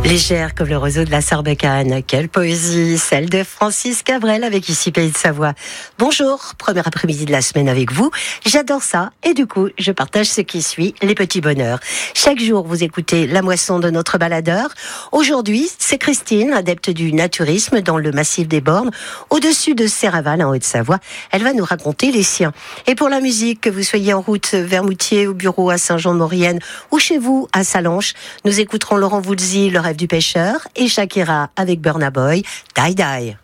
Légère comme le roseau de la Sarbacane. Quelle poésie, celle de Francis Cabrel avec ici Pays de Savoie. Bonjour, premier après-midi de la semaine avec vous. J'adore ça et du coup, je partage ce qui suit, les petits bonheurs. Chaque jour, vous écoutez la moisson de notre baladeur. Aujourd'hui, c'est Christine, adepte du naturisme dans le massif des Bornes, au-dessus de Serraval en Haute-Savoie. Elle va nous raconter les siens. Et pour la musique, que vous soyez en route vers Moutier, au bureau à Saint-Jean-de-Maurienne ou chez vous à Sallanches, nous écouterons Laurent Voulzy, Le rêve du pêcheur, et Shakira avec Burna Boy, Die Die.